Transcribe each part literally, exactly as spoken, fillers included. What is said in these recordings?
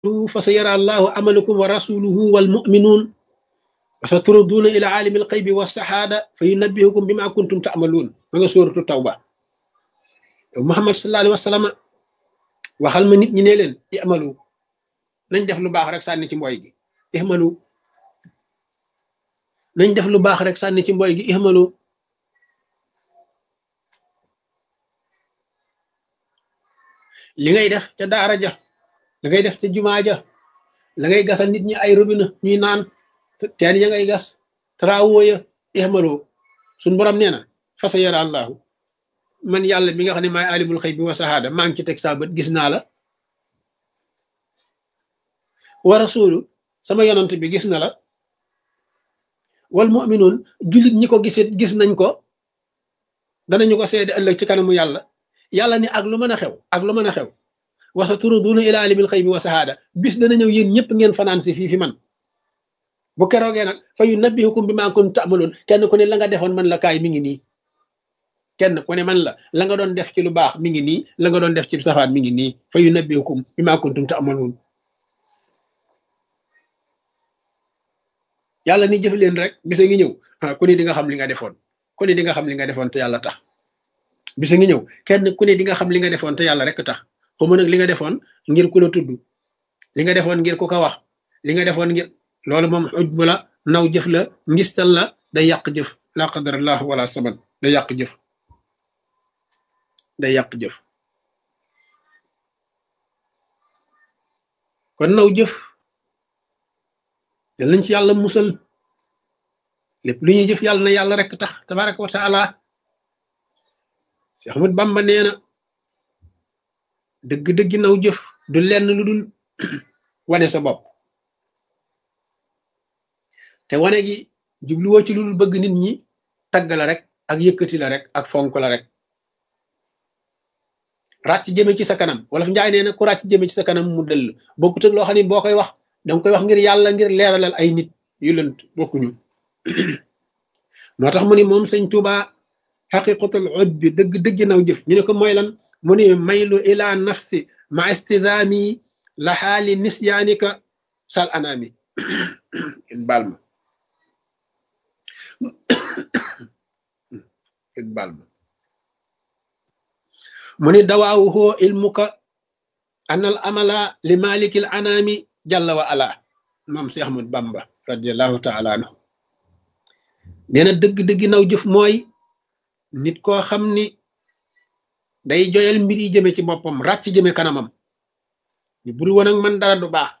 فسيرى الله عملكم ورسوله والمؤمنون وستردون إلى عالم الغيب والشهادة فينبئكم بما كنتم تعملون من سورة التوبة محمد صلى الله عليه وسلم waxal ma nit ñi ne leen i'malu nañ def lu baax rek sànni ci mboy gi i'malu nañ def lu baax rek sànni ci mboy gi i'malu li ngay def ca daara ja la ngay def ca jumaa ja la ngay gasal nit ñi ay robinet ñuy naan teen ya ngay gas travaux ya i'malu suñ borom nee na fa sayara allahu man yàlla mi nga xam ne maay alimul xëy bi wa sahaada maa ngi ci teg saa bët gis naa la wa rasulu sama yonant bi gis na la wal mu'minun jullit ñi ko gisit gis nañ ko danañu ko seede ëllëg ci kanamu yàlla yàlla ni ak lu mën a xew ak lu mën a xew wa saturuduna ila alimil xëy bi wa sahaada bis dana ñëw yéen ñëpp ngeen fanaan si fii fi man bu keroogee nag fa yunabbihukum bima kuntum ta'malun kenn ku ne la nga defoon man la kaay mi ngi nii kenn ku ne man la la nga doon def ci lu baax mi ngi nii la nga doon def ci safaan mi ngi nii fa yunabbihukum bima kuntum ta'malun yàlla ni jëf leen rek bisa ngi ñëw ku ne di nga xam li nga defoon ku ne di nga xam li nga defoon te yàlla tax bisa ngi ñëw kenn ku ne di nga xam li nga defoon te yàlla rek tax xuma nag li nga defoon ngir ku la tudd li nga defoon ngir ku ko wax li nga defoon ngir loolu moom xuj bu la naw jëf la ngistal la day yàq jëf la qadarallah wala saban day yàq jëf day yàq jëf kon naw jëf yal nañ ci yàlla musal lépp lu ñuy jëf yàlla na yàlla rek tax tabaraka wa taala Cheikh Ahmad Bamba nee na dëgg-dëgg naw jëf du lenn lu dul wane sa bopp te wane gi jubluwoo ci lu dul bëgg nit ñi tagg la rek ak yëkkati la rek ak fonk la rek ràcc jëme ci sa kanam wala fi njaay nee na ku ràcc jëme ci sa kanam mu dëll bokkut ak loo xam ne boo koy wax danga koy wax ngir yàlla ngir leeralal ay nit yu lënt bokkuñu moo tax mu ni moom sëñ Tuuba xaqiqatul ujbi dëgg dëgg naw jëf ñu ne ko mooy lan mu ni maylu ila nafsi ma istidaami la xaali nisyaanika sal anaami in baal ma in baal ma mu ni dawaawuhu ilmuka anal amala li malikil anaami jalla wa ala moom Seex Ahmad Bamba radiallahu taala anhu nee na dëgg-dëgg naw jëf mooy nit koo xam ni day joyal mbir yi jëme ci boppam ràcc jëme kanamam ni buru woon ak man dara du baax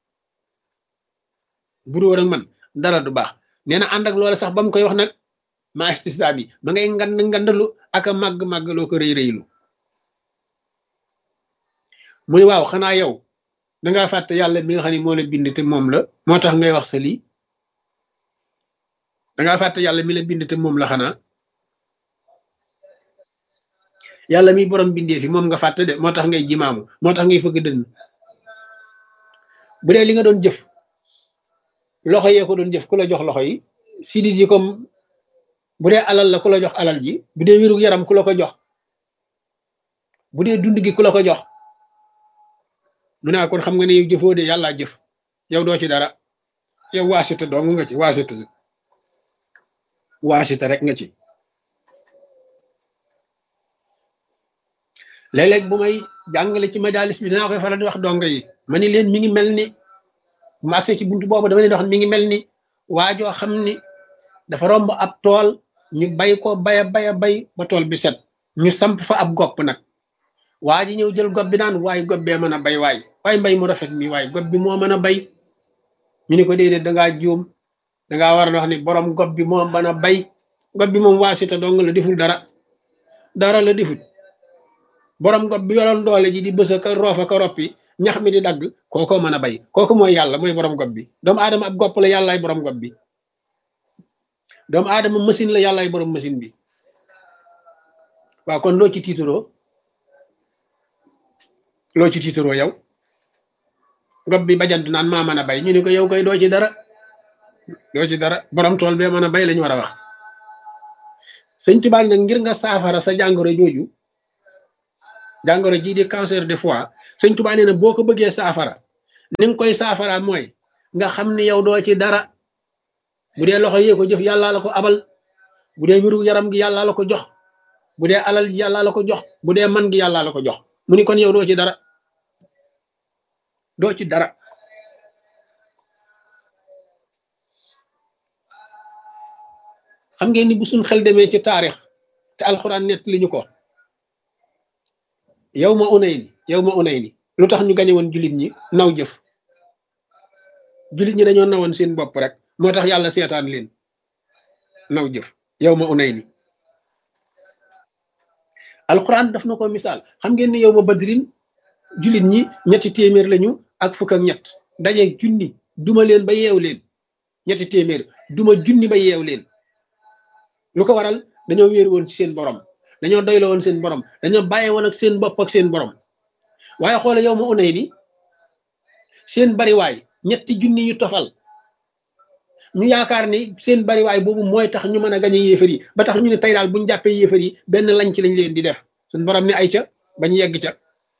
buru woon ak man dara du baax nee na ànd ak loola sax ba mu koy wax nag ma istisdaam yi ma ngay ngand ngandalu ak a màgg-màgg loo ko rëy rëylu mu ne waaw xanaa yow dangaa fàtte yàlla mi nga xam ne moo la bind te moom la moo tax ngay wax sa lii dangaa fàtte yàlla mi la bind te moom la xanaa yàlla mi borom bindee fi moom nga fàtte de moo tax ngay jimaamu moo tax ngay fëgg dënn bu dee li nga doon jëf loxo yee ko doon jëf ku la jox loxo yi sidit yi comme bu dee alal la ku la jox alal ji bu dee wérug yaram ku la ko jox bu dee dund gi ku la ko jox mu naa kon xam nga ne yow jëfoo de yàllaa jëf yow doo ci dara yow waasita dong nga ci waasita waasita rek nga ci léeg-léeg bu may jàngale ci majalis bi dinaa koy faral di wax donga yi ma ni leen mi ngi mel ni bu ma agsee ci buntu boobu dama leen wax mi ngi mel ni waajoo xam ni dafa romb ab tool ñu bay ko baya baya bay ba tool bi set ñu samp fa ab gopp nag waa ji ñëw jël gopp bi naan waaye gopp bee mën a bay waay waaye mbay mu rafet mi waaye gopp bi moo mën a bay ñu ne ko déedéet dangaa juum dangaa war a wax ni borom gopp bi moo mën a bay gopp bi moom waasita dong la deful dara dara la deful borom gopp bi yoroon doole ji di bësa ka roofa ka roppi ñax mi di dagg kooko mën a bay kooku mooy yàlla mooy borom gopp bi doomu aadama ab gopp la yàllaay borom gopp bi doomu aadama machine la yàllaay borom machine bi waaw kon loo ci tiituroo loo ci tiituroo yow gopp bi bajantu naan maa mën a bay ñu ne ko yow koy doo ci dara doo ci dara borom tool bee mën a bay lañu war a wax sëñ Tuubaa nag ngir nga saafara sa jàngoro jooju jàngoro jii di cancer de foie sëñ Tuubaa nee na boo ko bëggee saafara ni nga koy saafara mooy nga xam ni yow doo ci dara. bu dee loxo yee ko jëf yàllaa la ko abal, bu dee wéru yaram gi yàllaa la ko jox, bu dee alal ji yàllaa la ko jox, bu dee man gi yàllaa la ko jox. mu ni kon yow doo ci dara, doo ci dara. xam ngeen ni bu suñ xel demee ci taarix te alxuraan nett li ñu ko, yow ma unay ni yow ma unay ni lu tax ñu gañe woon jullit ñi? naw jëf. jullit ñi dañoo nawoon seen bopp rek, moo tax yàlla seetaan leen. naw jëf yow ma unay ni alxuraan daf na ko misaal. xam ngeen ni yow ma badrin jullit ñi ñetti téeméer lañu ak fukk ak ñett daje junni duma leen ba yeew leen. ñetti téeméer duma junni ba yeew leen. lu ko waral? dañoo wéeru woon ci seen borom, dañoo doyloo woon seen borom, dañoo bàyyi woon ak seen bopp ak seen borom. waaye xoole yow ma unay ni seen bariwaay ñetti junni yu tofal, ñu yaakaar ni seen bariwaay boobu mooy tax ñu mën a gañe yéefar yi, ba tax ñu ne tey daal buñ jàppee yéefar yi benn lañ ci lañ leen di def. suñ borom ni ay ca bañ yegg ca,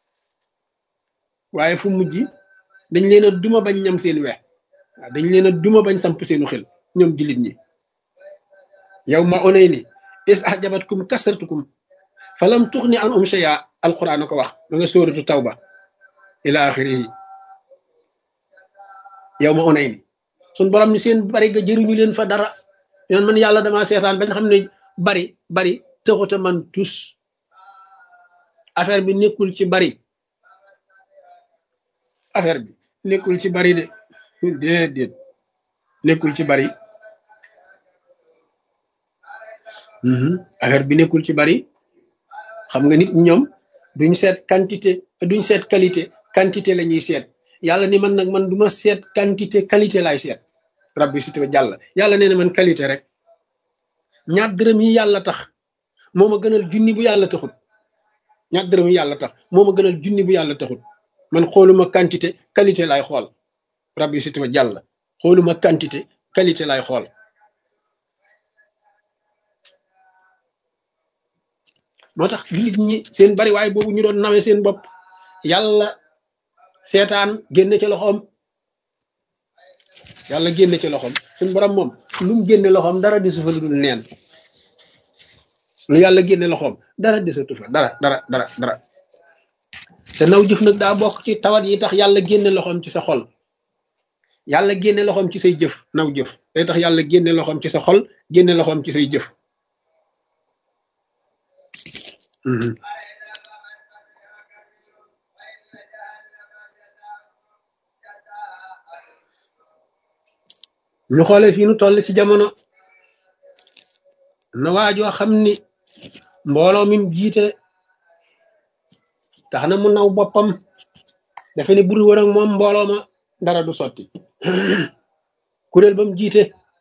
waaye fu mujj dañ leen a duma bañ ñam seen wex. waaw dañ leen a duma bañ samp seenu xel ñoom jullit ñi. yow ma onay ni is ahjabatkum kasratukum falam tuxni an um shay'a, alquran ko wax ma nga sóoratu tawba ila axirihi. yow ma onay ni suñ borom ni seen bari ga jëriñu leen fa dara. yoon man yàlla dama seetaan bañ xam ne bari bari tëxuta man tus. affaire bi nekkul ci bari, affaire bi nekkul ci bari de déedéet nekkul ci bari. affaire bi nekkul ci bari. xam nga nit ñoom duñ seet quantité duñ seet qualité, quantité la ñuy seet. yàlla ni man nag man du ma seet quantité, qualité laay seet. rabbi si tuba jàll yàlla nee na man qualité rek. ñaar dërëm yi yàlla tax moo ma gënal junni bu yàlla taxut. ñaar dërëm yi yàlla tax moo ma gënal junni bu yàlla taxut. man xooluma quantité, qualité laay xool. rabbi si tuba jàll xooluma quantité, qualité laay xool. moo tax jullit ñi seen bari waaye boobu ñu doon nawee seen bopp, yàlla seetaan génne ci loxoom. yàlla génne ci loxoom. suñ borom moom lu mu génne loxoom dara desu fa lu dul neen. lu yàlla génne loxoom dara desatu fa dara dara dara dara. te naw jëf nag daa bokk ci tawat yi tax yàlla génne loxoom ci sa xol. yàlla génne loxoom ci say jëf. naw jëf day tax yàlla génne loxoom ci sa xol, génne loxoom ci say jëf. ñu xoolee fii nu toll ci jamono, na waajoo xam ni mbooloo mi mu jiite tax na mu naw boppam, dafa ne buru woon ak moom mbooloo ma dara du sotti. kuréel ba mu jiite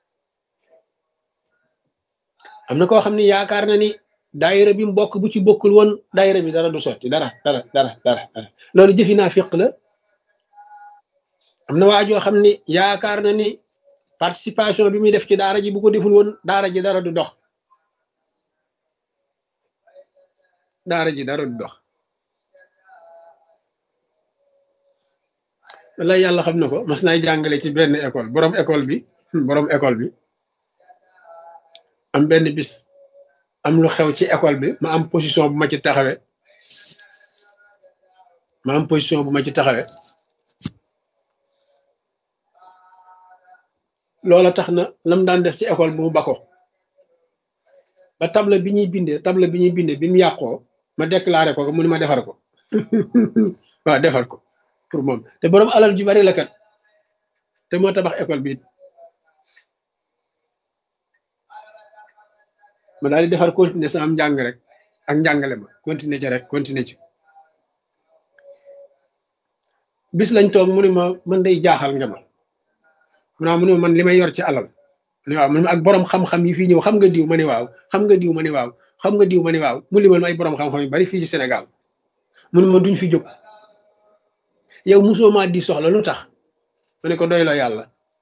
am na koo xam ni yaakaar na ni daayira bi mu bokk bu ci bokkul woon daayira bi dara du sotti dara dara dara dara loolu jëfi naa fiq la. am na waajoo xam ni yaakaar na ni participation bi muy def ci daara ji bu ko deful woon daara ji dara du dox. daara ji dara du dox. wallaay yàlla xam na ko, mas naay jàngale ci benn école, borom école bi borom école bi am benn bis am lu xew ci école bi, ma am position bu ma ci taxawe ma am position bu ma ci taxawe loola tax na lam daan def ci école bi mu bako ba table bi ñuy bindee table bi ñuy bindee bi mu yàqoo ma déclaré ko mu ni ma defar ko. waaw defar ko pour moom te borom alal ju bari la kat, te moo tabax école bi. ma daal di defar continuer sama njàng rek ak njàngale ma continuer ci rek continuer ci. bis lañ toog mu ne ma man day jaaxal nga ma mu naa mu ne man li may yor ci alal mu ne waaw mu ne ak borom xam-xam yi fii ñëw xam nga diw ma ne waaw xam nga diw ma ne waaw xam nga diw ma ne waaw mu limal ma ay borom xam-xam yu bari fii ci Sénégal. mu ne ma duñ fi jóg, yow mosoo maa di soxla lu tax ma ne ko doyloo yàlla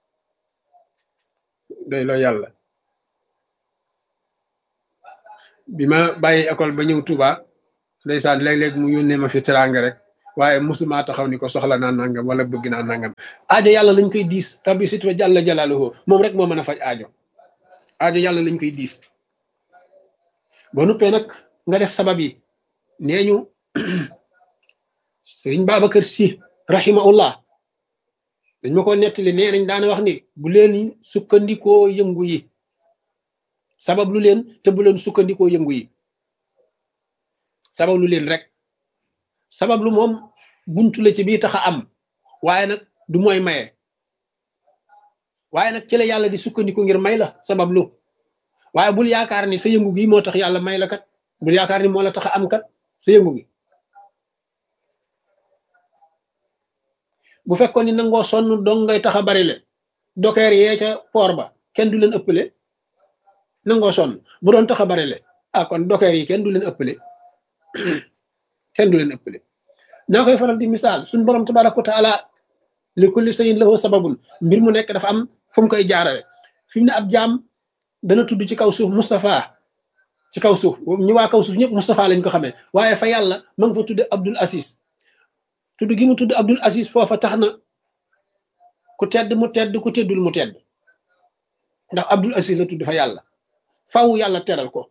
doyloo yàlla. bi ma bàyyi école ba ñëw Touba ndeysaan léeg-léeg mu yónnee ma fi teraanga rek waaye musuma taxaw ni ko soxla naa nangam wala bëgg naa nangam. aajo yàlla lañ koy diis rabbi sit wa jàlla jalaaluhu moom rek moo mën a faj aajo aajo yàlla lañ koy diis. boo nuppee nag nga def sabab yi nee ñu sëriñ Babacar Si rahimahullah dañ ma ko nettali nee nañ daana wax ni bu leen sukkandikoo yëngu yi sabab lu leen te bu leen sukkandikoo yëngu yi sabab lu leen rek sabab lu moom buntu la ci bii tax a am waaye nag du mooy maye waaye nag ci la yàlla di sukkandiku ngir may la sabab lu waaye bul yaakaar ni sa yëngu gi moo tax yàlla may la kat bul yaakaar ni moo la tax a am kat sa yëngu gi bu fekkoon ni nangoo sonn dong ngay tax a bari le dokeer yee ca poor ba kenn du leen ëppale nangoo sonn bu doon tax a bari le ah kon dokeer yi kenn du leen ëppale kenn du leen ëppale naa koy faral di misaal suñ borom tabaraka wa taala li kulli shay'in lahu sababun mbir mu nekk dafa am fu mu koy jaarale fi mu ne ab jaam dana tudd ci kaw suuf Moustapha ci kaw suuf ñi waa kaw suuf ñëpp Moustapha lañ ko xamee waaye fa yàlla ma nga fa tudde Abdul Aziz tudd gi mu tudd Abdul Aziz foofa tax na ku tedd mu tedd ku teddul mu tedd ndax Abdul Aziz la tudd fa yàlla faw yàlla teral ko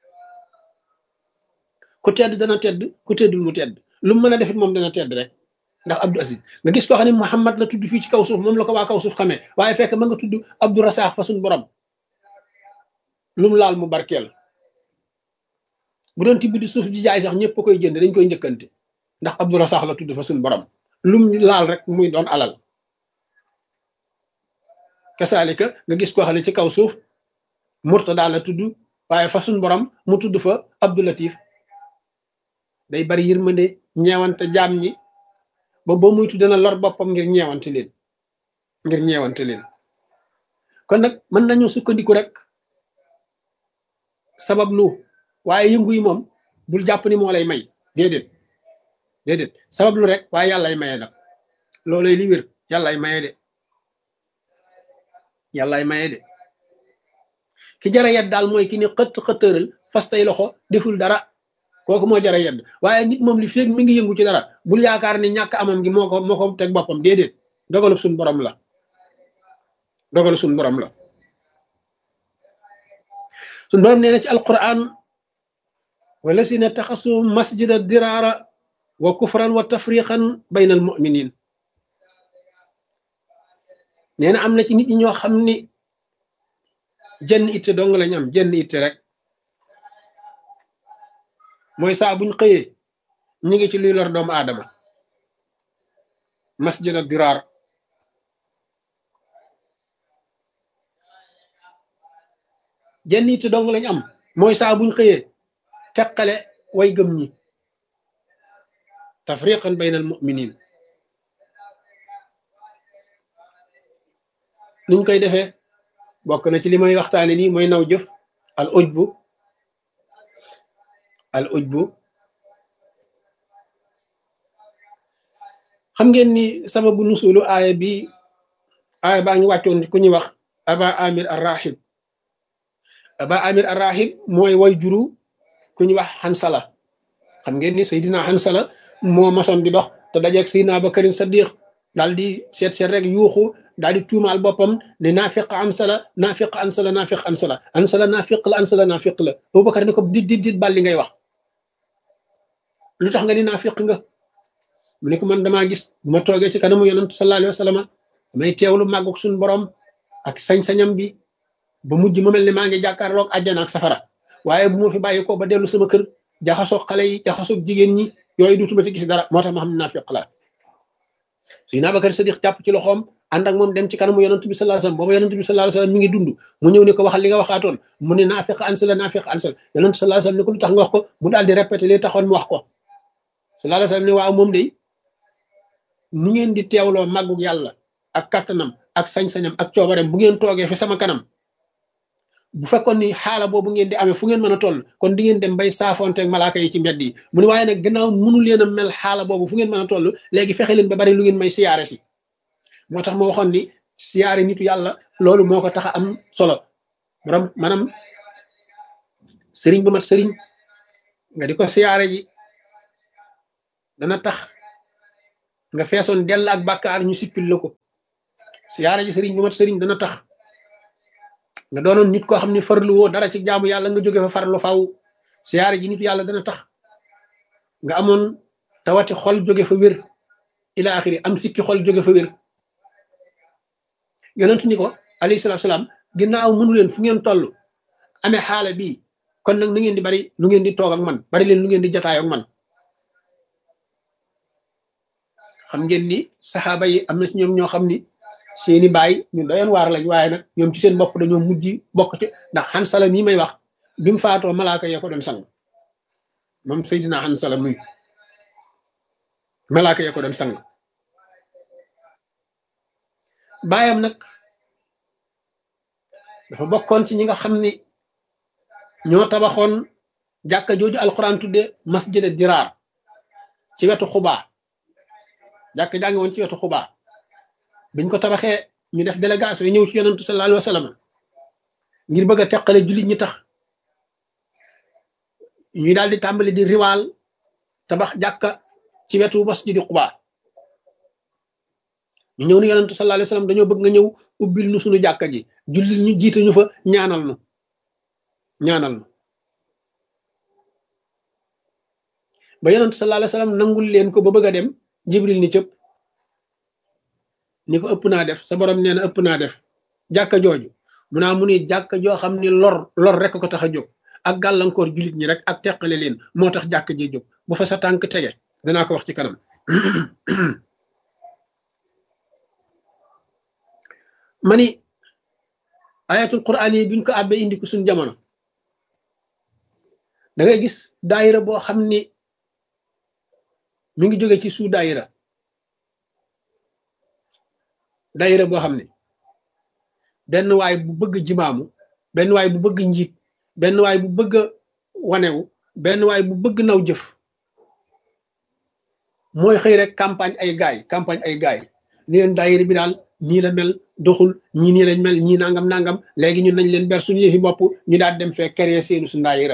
ku tedd dana tedd ku teddul mu tedd lu mu mën a defit moom dana tedd rek ndax Abdul Aziz nga gis koo xam ne Muhammad la tudd fii ci kaw suuf moom la ko waa kaw suuf xamee waaye fekk ma nga tudd Abdou Rassakh fa suñ borom lu mu laal mu barkeel bu doon tibb di suuf di jaay sax ñëpp koy jënd dañ koy njëkkante ndax Abdou Rassakh la tudd fa suñ borom lu mu laal rek muy doon alal kasaalika nga gis koo xam ne ci kaw suuf Murtada la tudd waaye fa suñ borom mu tudd fa Abdou Latif day bari yërmande ñeewante jaam ñi ba boo muy tudd na lor boppam ngir ñeewante leen ngir ñeewante leen kon nag mën nañu sukkandiku rek sabab lu waaye yëngu yi moom bul jàpp ni moo lay may déedéet déedéet sabab lu rek waaye yàllay maye nag loolay li wér yàllay maye de yàllay maye de ki jara yedd daal mooy ki ni xëtt xëttëral fas tay loxo deful dara kooku moo jara yedd waaye nit moom li feeg mi ngi yëngu ci dara bul yaakaar ni ñàkk amam gi moo ko moo ko teg boppam déedéet dogalub suñ borom la dogalub suñ borom la suñ borom nee na ci alquran wallasina taxasu masjida diraara wa kufran wa tafriqan bayna al muminin nee na am na ci nit ñi ñoo xam ni jenn itte dong lañ am jenn itte rek mooy saa buñ xëyee ñu ngi ci luy lor doomu aadama masjida diraar jenn itte dong lañ am mooy saa buñ xëyee teqale way gëm ñi tafriqan bayna al muminin nuñ koy defee bokk na ci li may waxtaane nii mooy naw jëf al ujbu al ujbu xam ngeen ni sababu nusulu aaya bi aaya baa ngi wàccoon ku ñuy wax aba amir ar-rahib aba amir ar-rahib mooy way juru ku ñuy wax Hansala xam ngeen ni Seydina Hansala moo masoon di dox te dajeeg Seydina Abubakarin Saddiq daal di seet seet rek yuuxu daal di tuumaal boppam ne naafiq Hansala naafiq Hansala naafiq Hansala Hansala naafiq la Hansala naafiq la Abubakar ne ko dit dit dit bal li ngay wax lu tax nga ni naafiq nga mu ne ko man damaa gis bu ma toogee ci kanamu yonent sallallahu alayhi wa sallam damay teewlu màggug suñu borom ak sañ-sañam bi ba mujj ma mel ne maa ngi jàkkaarloog àjjana ak safara waaye bu ma fi bàyyi ko ba dellu sama kër jaxasoog xale yi jaxasoog jigéen ñi yooyu duutuma ci gis dara moo tax ma xam ne naafiq la Seydina Abubakar Sadiq jàpp ci loxoom ànd ak moom dem ci kanamu yonent bi sallallahu alayhi wasallam booba yonent bi sallallahu alayhi wasallam mi ngi dund mu ñëw ne ko waxal li nga waxaatoon mu ne naafiq Hansala naafiq Hansala yonent sallallahu alayhi wasallam ne ko lu tax nga wax ko mu daal di répété li taxoon mu wax ko sallallahu alayhi wasallam ne waaw moom de ni ngeen di teewloo màggug yàlla ak kattanam ak sañ-sañam ak coobareem bu ngeen toogee fi sama kanam bu fekkoon ni xaala boobu ngeen di amee fu ngeen mën a toll kon di ngeen dem bay saafonteeg malaaka yi ci mbedd yi mu ne waaye nag gannaaw mënu leen a mel xaala boobu fu ngeen mën a toll léegi fexe leen ba bari lu ngeen may siyaare si moo tax ma waxoon ni siyaare nitu yàlla loolu moo ko tax a am solo borom maanaam sëriñ bu mat sëriñ nga di ko siyaare ji dana tax nga feesoon dell ak bàkkaar ñu sippil la ko siyaara ji sëriñ bu mat sëriñ dana tax nga doonoon nit koo xam ne farlu woo dara ci jaamu yàlla nga jóge fa farlu faw siyaara ji nit yàlla dana tax nga amoon tawati xol jóge fa wér ila axiri am sikki xol jóge fa wér yonent ni ko alayhi salaatu salaam ginnaaw mënu leen fu ngeen toll amee xaala bii kon nag nu ngeen di bari lu ngeen di toog ak man bari leen lu ngeen di jataay ak man xam ngeen ni saxaaba yi am na ci ñoom ñoo xam ni seeni baay ñu doyoon waar lañ waaye nag ñoom ci seen bopp dañoo mujj bokk ci ndax Hansala mii may wax bi mu faatoo malaaka yee ko doon sang moom Seydina Hansala muy malaaka yee ko doon sang baayam nag dafa bokkoon ci ñi nga xam ni ñoo tabaxoon jàkka jooju alquran tudde masjid diraar ci wetu xubaa jàkka jàngi woon ci wetu xubaa biñ ko tabaxee ñu def délégation yi ñëw ci yonantu sallallahu alayhi wa sallam ngir bëgg a teqale jullit ñi tax ñuy daal di tàmbali di riwaal tabax jàkka ci wetu masjidi xubaa ñu ñëw ni yonantu sallallahu alayhi wa sallam dañoo bëgg nga ñëw ubbil nu suñu jàkka ji jullit ñu jiite ñu fa ñaanal nu ñaanal nu ba yonantu sallallahu alayhi wa sallam nangul leen ko ba bëgg a dem jibril ni cëpp ni ko ëpp naa def sa borom nee na ëpp naa def jàkka jooju mu naa mu ni jàkka joo xam ni lor lor rek ko tax a jóg ak gàllankoor jullit ñi rek ak teqale leen moo tax jàkka ji jóg bu fa sa tànk tege danaa ko wax ci kanam ma ni ayatul quran yi biñ ko àbbee indi ko suñ jamono da ngay gis daayira boo xam ni mi ngi jóge ci suu daayira daayira boo xam ne benn waay bu bëgg jimaamu benn waay bu bëgg njiit benn waay bu bëgg wanewu benn waay bu bëgg naw jëf mooy xëy rek campagne ay gaay campagne ay gaay ni leen daayira bi daal ñii la mel doxul ñii nii lañ mel ñii nangam nangam léegi ñun nañ leen ber suñu yëfi bopp ñu daal dem fee créer seenu su daayira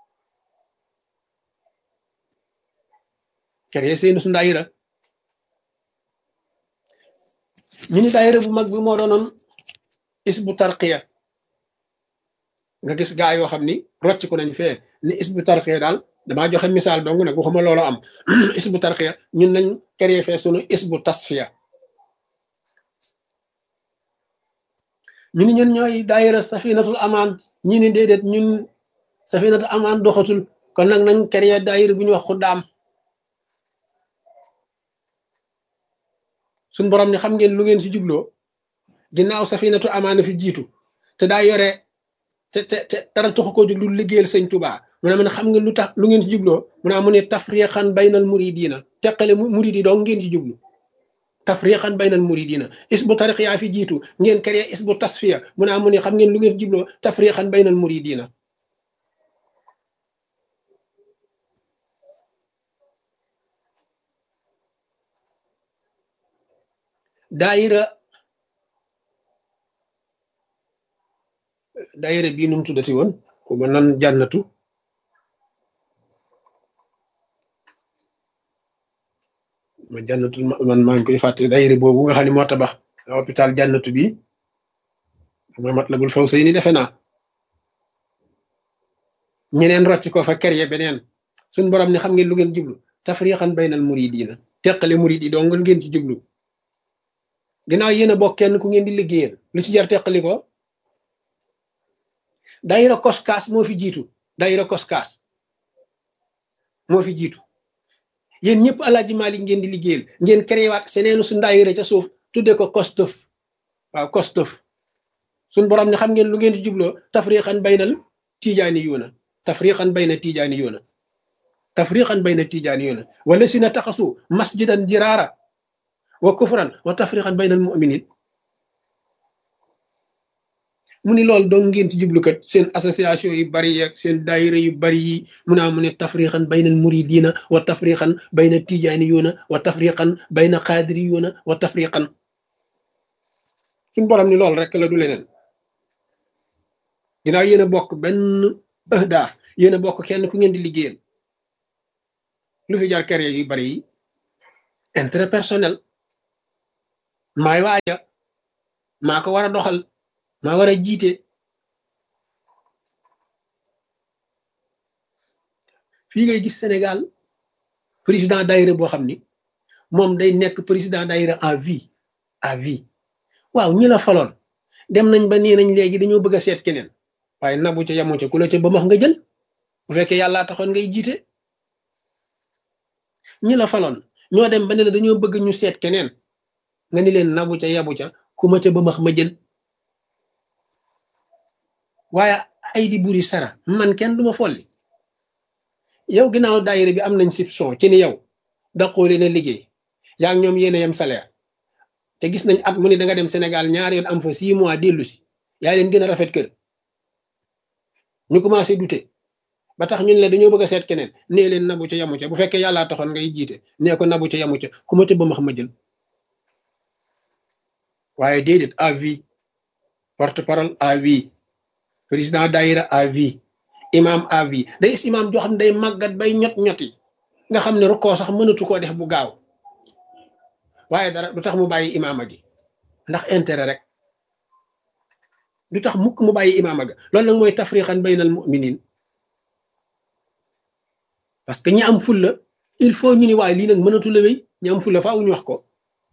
créer seenu su daayira ñu ni daayira bu mag bi moo doonoon isbu tarqiya nga gis gaa yoo xam ni rocc ko nañ fee ni isbu tarqiya daal damaa joxe misaal dong nag waxuma loolu am isbu tarqiya ñun nañ créer fee sunu isbu tasfiya ñu ni ñun ñooy daayira safinatul amaan ñi ni déedéet ñun safinatul amaan doxatul kon nag nañ créer daayira bu ñu wax xuddaam suñ borom ni xam ngeen lu ngeen si jubloo ginnaaw safinatu amaana fi jiitu te daa yore te te te dara taxu koo jug lu liggéeyal sëñ Tuubaa mu ne man xam ngeen lu tax lu ngeen si jubloo mu ne mu ne tafriqan baynal muridina teqale murid yi dong ngeen ci jublu tafriqan baynal muridina isbu tariqiya fi jiitu ngeen créé isbu tasfiya mu ne mu ne xam ngeen lu ngeen si jubloo tafriqan baynal muridina daayira daayira bii nu mu tuddati woon ku ma nan jànnatu ma jànnatu man maa ngi koy fàtte daayira boobu nga xam ne moo tabax hôpital jànnatu bi ma Matlabul Fawzayni defe naa ñeneen rocc ko fa créé beneen suñ borom ni xam ngeen lu ngeen jublu tafriqan baynal muridina teqale murid yi doo nga ngeen ci jublu ginnaaw yéen a bokk kenn ku ngeen di liggéeyal lu ci jar teqali ko daayira koskaas moo fi jiitu daayira koskaas moo fi jiitu yéen ñëpp Alaaji Maalik ngeen di liggéeyal ngeen créé waat seneenu su daayira ca suuf tudde ko kostëf waaw kostëf suñ borom ne xam ngeen lu ngeen di jubloo tafriqan baynal tijaani yuuna tafriqan bayna tijaani yuuna tafriqan bayna tijaani yuuna wala si na taxasu masjidan jiraara wa kufran wa tafriqan baynal mu'minin mu ni loolu doon ngeen ci jublukat seen association yu bari yeeg seen daayira yu bari yi mu naa mu ne tafriqan baynal muridina wa tafriqan bayna tijaniyuna wa tafriqan bayna qadiriyuna wa tafriqan suñ borom ni loolu rek la du leneen ginnaaw yéen a bokk benn ahdaaf yéen a bokk kenn ku ngeen di liggéeyal lu fi jar kere yu bari yi intérêt personnel maay waaja maa ko war a doxal maa war a jiite fii ngay gis Sénégal président daayira boo xam ni moom day nekk président daayira à vie à vie waaw ñi la faloon dem nañ ba nee nañ léegi dañoo bëgg a seet keneen waaye nabu ca yamu ca ku la ca ba max nga jël bu fekkee yàllaa taxoon ngay jiite ñi la faloon ñoo dem ba ne la dañoo bëgg ñu seet keneen nga ni leen nabu ca yabu ca ku ma ca ba max ma jël waaye ay di buri sara man kenn duma folli yow ginnaaw daayira bi am nañ soupçon ci ni yow daqoo leen a liggéey yaa ngi ñoom yéen a yem salaire te gis nañ at mu ne da nga dem Sénégal ñaari yoon am fa six mois dellu si yaa leen gën a rafet kër ñu commencé douter ba tax ñun la dañoo bëgg a seet keneen nee leen nabu ca yamu ca bu fekkee yàllaa taxoon ngay jiite nee ko nabu ca yamu ca ku ma ca ba ma xam ma jël waaye déedéet à vie porte parole à vie président daayira à vie imam à vie day gis imam joo xam ne day màggat bay ñot ñoti nga xam ne rukkoo sax mënatu koo def bu gaaw waaye dara du tax mu bàyyi imaama gi ndax intérêt rek du tax mukk mu bàyyi imaama ga loolu nag mooy tafriqan baynal mu'minin parce que ñi am fulla il faut ñu ni waaye lii nag mënatu la wéy ñi am fulla faaw ñu wax ko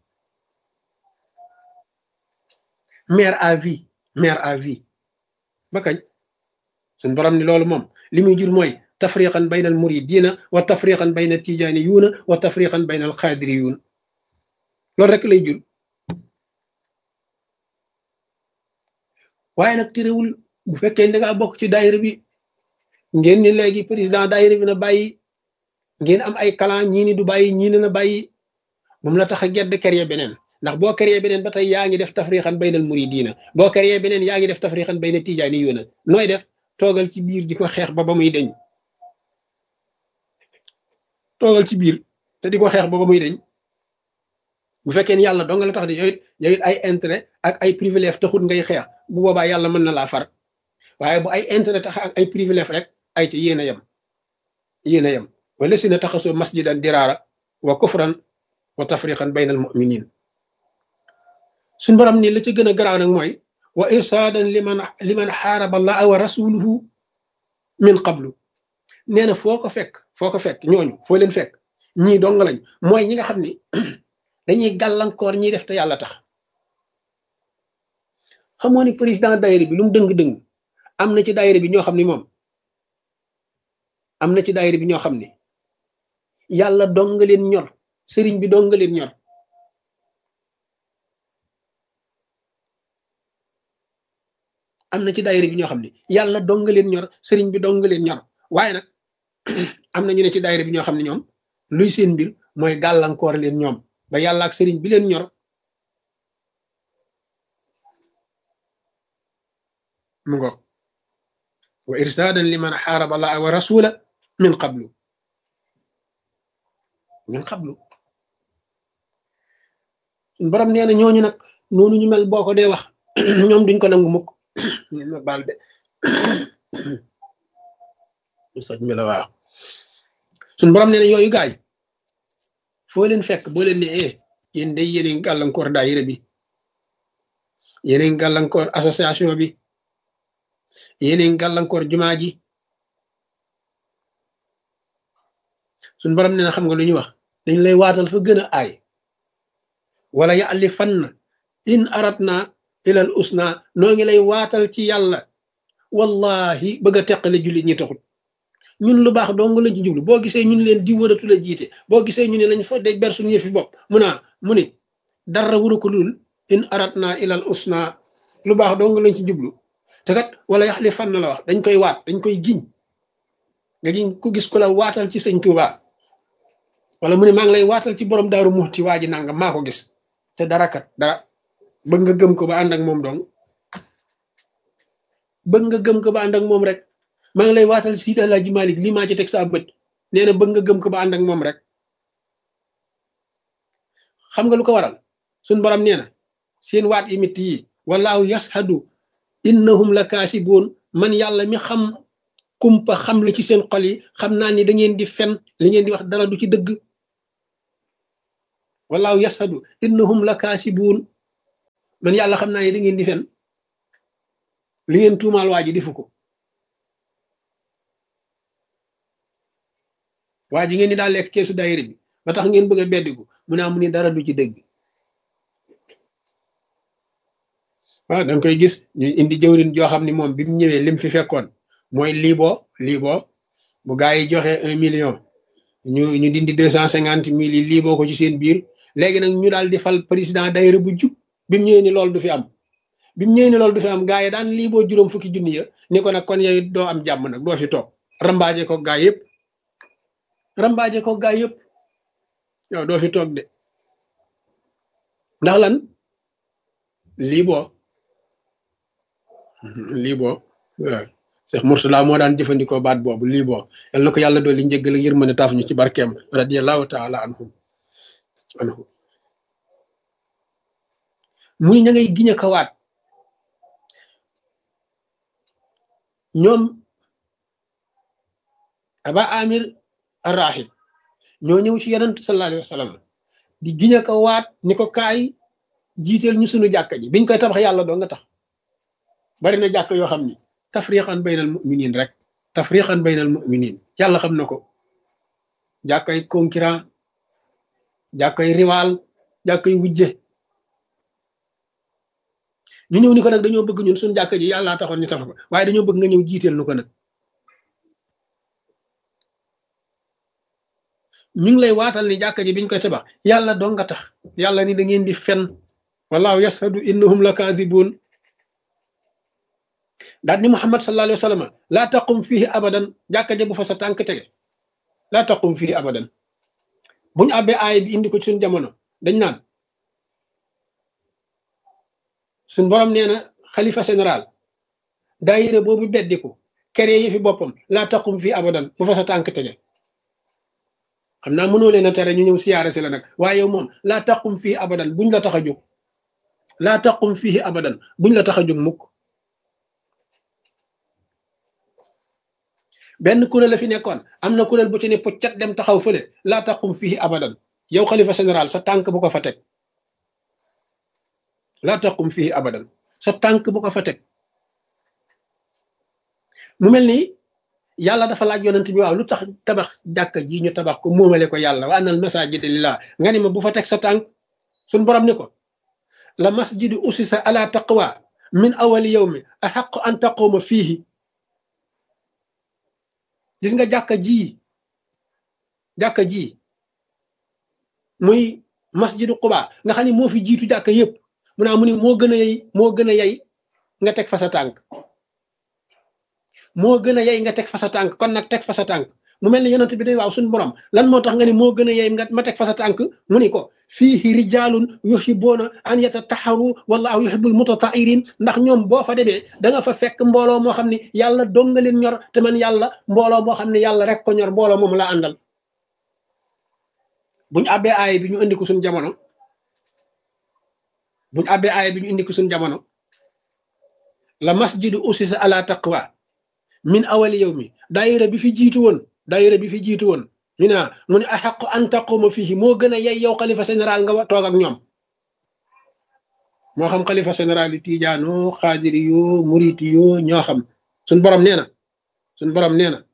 maire à vie maire à vie ba kañ suñ borom ni loolu moom li muy jur mooy tafriqan baynal muridina wa tafriqan bayna tijaniyuuna wa tafriqan baynal xaadiriyuun loolu rek lay jur waaye nag terewul bu fekkee da ngaa bokk ci daayira bi ngeen ni léegi président daayira bi na bàyyi ngeen am ay clan ñii ni du bàyyi ñii ne na bàyyi moom la tax a gedd créer beneen ndax boo créer beneen ba tey yaa ngi def tafriqan baynal muridina boo créer beneen yaa ngi def tafriqan bayna tijaniyuuna nooy def toogal ci biir di ko xeex ba ba muy deñ toogal ci biir te di ko xeex ba ba muy deñ bu fekkee ni yàlla dong la tax di yow it yow it ay intérêt ak ay privilège taxut ngay xeex bu boobaa yàlla mën na laa far waaye bu ay intérêt tax ak ay privilège rek ay ci yéen a yem yéen a yem wala si na taxasoo masjidan diraara wa kufran wa tafriqan baynal mu'minin suñ borom ni la ca gën a garaaw nag mooy wa irsaadan liman liman xaaraba allaha wa rasuluhu min qablu nee na foo ko fekk foo ko fekk ñooñu foo leen fekk ñii dong lañ mooy ñi nga xam ni dañuy gàllankoor ñiy def te yàlla tax xamoo ni président daayira bi lu mu dëng-dëng am na ci daayira bi ñoo xam ni moom am na ci daayira bi ñoo xam ni yàlla dong nga leen ñor sëriñ bi dong nga leen ñor am na ci daayira bi ñoo xam ne yàlla dong nga leen ñor sëriñ bi dong nga leen ñor waaye nag am na ñu ne ci daayira bi ñoo xam ne ñoom luy seen mbir mooy gàllankoor leen ñoom ba yàlla ak sëriñ bi leen ñor mu ngo wa irsaadan liman xaaraba allaha wa rasula min qablu min qablu suñ borom nee na ñooñu nag noonu ñu mel boo ko dee wax ñoom duñ ko nangu mukk ma baal de soj mi la waaw suñ borom nee na yooyu gaay foo leen fekk boo leen ne eh yéen day yéen a ngi gàllankoor daayira bi yéen a ngi gàllankoor association bi yéen a ngi gàllankoor jumaa ji suñ borom nee na xam nga lu ñuy wax dañ lay waatal fa gën a aay wala ya'lifanna in aratna ilal usna noo ngi lay waatal ci yàlla wallahi bëgg a teqale jullit ñi taxut ñun lu baax dong lañ ci jublu boo gisee ñun leen di wëratu la jiite boo gisee ñu ne lañ fa de ber suñu yëfi bopp mu naa mu ni dara wuru ko lul in aratna ilal usna lu baax dong lañ ci jublu te kat wala yaxlifanna la wax dañ koy waat dañ koy giñ nga giñ ku gis ku la waatal ci sëñ Tuuba wala mu ne maa ngi lay waatal ci borom daaru muxti waa ji nangam maa ko gis te dara kat dara bëgg nga gëm ko ba ànd ak moom dong bëgg nga gëm ko ba ànd ak moom rek maa ngi lay waatal Seydi Alaaji Malik lii maa ci teg saa bët nee na bëgg nga gëm ko ba ànd ak moom rek xam nga lu ko waral suñ borom nee na seen waat yi mitt yi wallahu yashhadu innahum la kaasibuun man yàlla mi xam kumpa xam li ci seen xol yi xam naa ni da ngeen di fen li ngeen di wax dara du ci dëgg wallahu yashhadu innahum la kaasibuun man yàlla xam naa ne da ngeen di fen li ngeen tuumaal waa ji defu ko waa ji ngeen ni daa lekk keesu daayira bi ba tax ngeen bëgg a beddiku mu ne amu ni dara du ci dëgg waaw da nga koy gis ñu indi jëwrin joo xam ni moom bi mu ñëwee lim fi fekkoon mooy liiboo liiboo bu gaa yi joxe un million ñu ñu dindi deux cent cinquante mille yi liiboo ko ci seen biir léegi nag ñu daal di fal président daayira bu jub bi mu ñëwee ni loolu du fi am bi mu ñëwee ni loolu du fi am gaa yi daan liiboo juróom fukki junni ya ni ko nag kon yow doo am jàmm nag doo fi toog rambaaje ko gaa yëpp rambaaje ko gaa yëpp yow doo fi toog de ndax lan liiboo liiboo waaw Cheikh Mourtala moo daan jëfandikoo baat boobu liiboo yal na ko yàlla dool li njëggal ak yërmande taaf ñu ci barkeem radiyallahu taala anhu anhu mu ni ña ngay giñ a kawaat ñoom aba amir arrahib ñoo ñëw ci yonent sallallahu alayhi wa sallam di giñ a kawaat ni ko kaay jiiteel ñu sunu jàkka ji biñ koy tabax yàlla doo nga tax bari na jàkk yoo xam ni tafriqan baynal muminin rek tafriqan baynal muminin yàlla xam na ko jàkkay concurrent jàkkay rival jàkkay wujje ñu ñëw ni ko nag dañoo bëgg ñun suñu jàkk ji yàlla taxoon ñu tabax ko waaye dañoo bëgg nga ñëw jiiteel nu ko nag ñu ngi lay waatal ni jàkk ji biñ koy tabax yàlla doo nga tax yàlla ni da ngeen di fen wallahu yashhadu innahum la kaadibuun daal ni Muhammad sallallahu alayhi wa sallam laa taqum fihi abadan jàkka ja bu fa sa tànk tege laa taqum fihi abadan bu ñu àbbee aay bi indi ko ci suñu jamono dañ naan suñ borom nee na xalifa général daayira boobu beddiku kere yi fi boppam laa taqum fihi abadan bu fa sa tànk tege xam naa mënoo leen a tere ñu ñëw siyaare si la nag waaye yow moom laa taqum fihi abadan buñ la tax a jóg laa taqum fihi abadan buñ la tax a jóg mukk benn kuréel la fi nekkoon am na kuréel bu ci ne puccat dem taxaw fële laa taqum fii abadan yow xalifa général sa tànk bu ko fa teg laa taqum fii abadan sa tànk bu ko fa teg mu mel ni yàlla dafa laaj yonent bi waaw lu tax tabax jàkka ji ñu tabax ko moomale ko yàlla wa annal masajida lillah nga ni ma bu fa teg sa tànk suñ borom ni ko la masjidu usisa ala taqwa min awali yawmi ahaqu an taquma fiihi gis nga jàkka ji jàkka ji muy masjidu Quba nga xam ne moo fi jiitu jàkka yëpp mu naa mu ni moo gën a yey moo gën a yey nga teg fa sa tànk moo gën a yey nga teg fa sa tànk kon nag teg fa sa tànk mu mel ni yonent bi day waaw suñu borom lan moo tax nga ni moo gën a yey nga ma teg fa sa tànk mu ni ko fiihi rijaalun yuhibbuuna an yatataharu wallahu yuhibbul mutatahirin ndax ñoom boo fa demee da nga fa fekk mbooloo moo xam ne yàlla dong nga leen ñor te man yàlla mbooloo moo xam ne yàlla rek ko ñor mbooloo moom la àndal buñu àbbee aay bi ñu indi ko suñu jamono buñu àbbee aay bi ñu indi ko suñu jamono la masjidu usisa ala taqwa min awali yawmi daayira bi fi jiitu woon daayira bi fi jiitu woon ñu ne mu ne axaqu an taquma fihi moo gën a yey yow xalifa général nga toog ak ñoom moo xam xalifa général yi tiijaano xaadiri yoo muriti yoo ñoo xam suñ borom nee na suñ borom nee na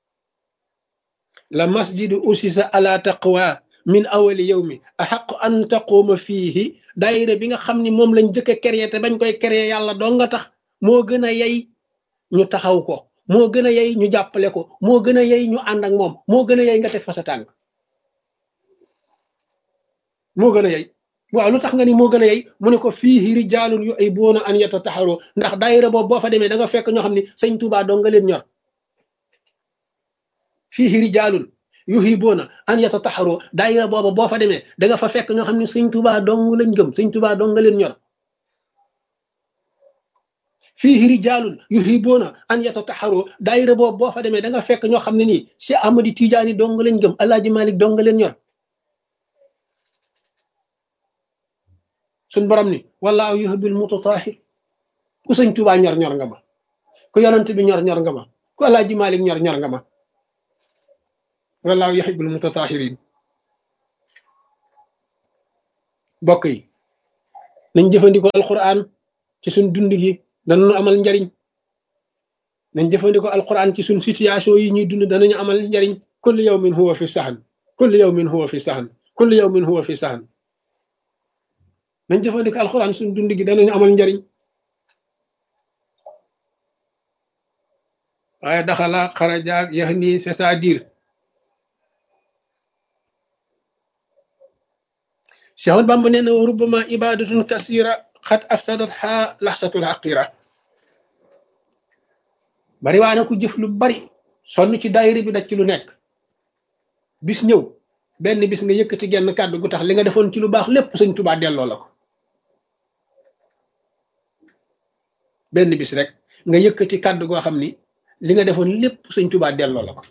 la masjidu usisa ala taqwa min awali yawmi axaqu an taquma fihi daayira bi nga xam ni moom lañ jëkk a créé te bañ koy créé yàlla doo nga tax moo gën a yey ñu taxaw ko moo gën a yey ñu jàppale ko moo gën a yey ñu ànd ak moom moo gën a yey nga teg fa sa tànk moo gën a yey waaw lu tax nga ni moo gën a yey mu ne ko fiihi rijaalun yuhibbuuna an yatataharu ndax daayira boobu boo fa demee da nga fekk ñoo xam ne sëñ Tuubaa doo nga leen ñor fiihi rijaalun yuhibbuuna an yatataharu daayira boobu boo fa demee da nga fa fekk ñoo xam ne sëñ Tuubaa dong lañ gëm sëñ Tuubaa dong nga leen ñor fiihi rijaalun yuhibbuuna an yatataharu daayira boobu boo fa demee da nga fekk ñoo xam ne nii Cheikh Ahmadi Tijaani dong lañ gëm Alaaji Malik dong nga leen ñor suñ borom ni wallaahu yuhibbul mutatahhir ku sëñ Tuubaa ñor ñor nga ma ku yonent bi ñor ñor nga ma ku Alaaji Malik ñor ñor nga ma wallaahu yuhibbul mutatahhirin bokk yi nañ jëfandikoo alquran ci suñ dund gi danañu amal njariñ nañ jëfandikoo alquran ci suñ situation yi ñuy dund danañu amal njariñ kullu yawmin huwa fi saxan kullu yawmin huwa fi saxan kullu yawmin huwa fi saxan nañ jëfandikoo alquran suñ dund gi danañu amal njariñ waaye daxala xarajaak yax nii c'est-à-dire Cheikh Ahmad Bamba nee na wa rubbama ibadatun kasira xat afsadat ha laxsatul aqira bari waa na ku jëf lu bari sonn ci daayira bi daj ci lu nekk bis ñëw benn bis nga yëkkati genn kàddu gu tax li nga defoon ci lu baax lépp Sëñ Tuubaa delloo la ko benn bis rek nga yëkkati kàddu goo xam ni li nga defoon lépp Sëñ Tuubaa delloo la ko